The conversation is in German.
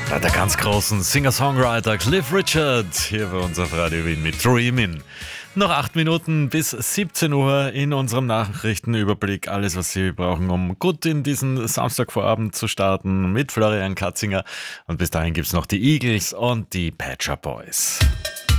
Der ganz großen Singer-Songwriter Cliff Richard hier bei uns auf Radio Wien mit Dreamin'. Noch 8 Minuten bis 17 Uhr in unserem Nachrichtenüberblick. Alles, was Sie brauchen, um gut in diesen Samstagvorabend zu starten mit Florian Katzinger. Und bis dahin gibt's noch die Eagles und die Pet Shop Boys.